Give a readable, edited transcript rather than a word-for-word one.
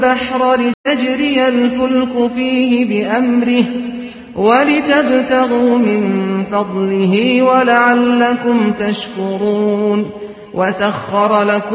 الْبَحْرَ لِتَجْرِيَ الْفُلْكُ فِيهِ بِأَمْرِهِ وَلِتَبْتَغُوا مِن فَضْلِهِ وَلَعَلَّكُمْ تَشْكُرُونَ